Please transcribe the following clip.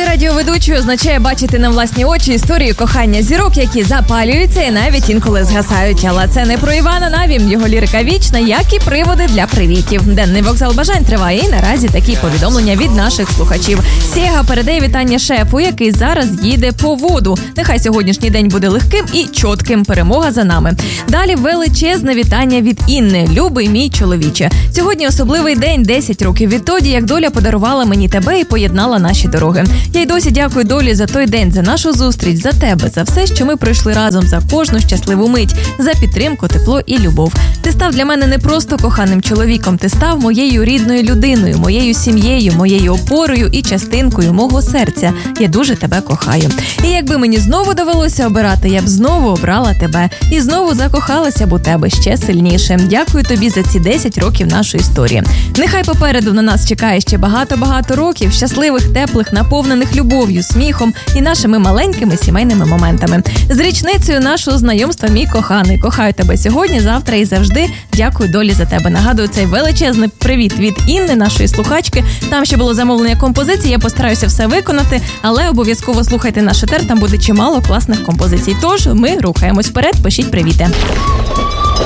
радіоведучою означає бачити на власні очі історію кохання зірок, які запалюються і навіть інколи згасають. Але це не про Івана Навім, його лірика вічна, як і приводи для привітів. Денний вокзал бажань триває, і наразі такі повідомлення від наших слухачів. Сєга передає вітання шефу, який зараз їде по воду. Нехай сьогоднішній день буде легким і чітким. Перемога за нами. Далі величезне вітання від Інни. Любий мій чоловіче. Сьогодні особливий день, 10 років відтоді, як доля подарувала мені тебе і поєднала наші дороги. Я й досі дякую долі за той день, за нашу зустріч, за тебе, за все, що ми пройшли разом, за кожну щасливу мить, за підтримку, тепло і любов. Ти став для мене не просто коханим чоловіком, ти став моєю рідною людиною, моєю сім'єю, моєю опорою і частинкою мого серця. Я дуже тебе кохаю. І якби мені знову довелося обирати, я б знову обрала тебе. І знову закохалася б у тебе ще сильніше. Дякую тобі за ці 10 років нашої історії. Нехай попереду на нас чекає ще багато-багато років, щасливих, теплих, наповнених любов'ю, сміхом і нашими маленькими сімейними моментами. З річницею нашого знайомства, мій коханий. Кохаю тебе сьогодні, завтра і завжди. Дякую долі за тебе. Нагадую, цей величезний привіт від Інни, нашої слухачки. Там ще було замовлення композицій, я постараюся все виконати, але обов'язково слухайте наш етер, там буде чимало класних композицій. Тож ми рухаємось вперед, пишіть привіти.